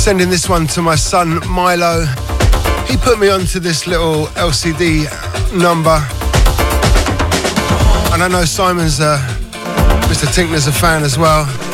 sending this one to my son Milo. He put me onto this little LCD number, and I know Simon's Mr. Tinkner's a fan as well.